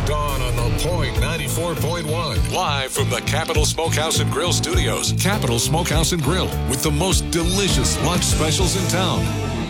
Dawn on The Point 94.1. Live from the Capital Smokehouse and Grill Studios. Capital Smokehouse and Grill with the most delicious lunch specials in town.